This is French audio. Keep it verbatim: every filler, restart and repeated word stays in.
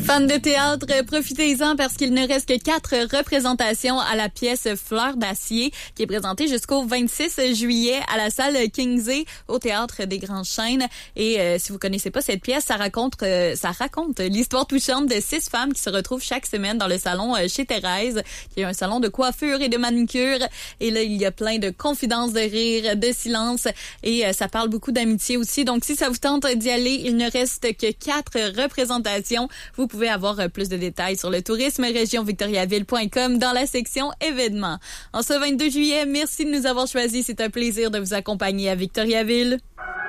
Fans de théâtre, profitez-en parce qu'il ne reste que quatre représentations à la pièce Fleur d'acier qui est présentée jusqu'au vingt-six juillet à la salle Kingsley au Théâtre des Grandes Chaînes. Et euh, si vous connaissez pas cette pièce, ça raconte euh, ça raconte l'histoire touchante de six femmes qui se retrouvent chaque semaine dans le salon euh, chez Thérèse, qui est un salon de coiffure et de manucure. Et là, il y a plein de confidences, de rire, de silence et euh, ça parle beaucoup d'amitié aussi. Donc, si ça vous tente d'y aller, il ne reste que quatre représentations. Vous pouvez avoir plus de détails sur le tourisme région victoriaville point com dans la section événements. En ce vingt-deux juillet, merci de nous avoir choisis. C'est un plaisir de vous accompagner à Victoriaville.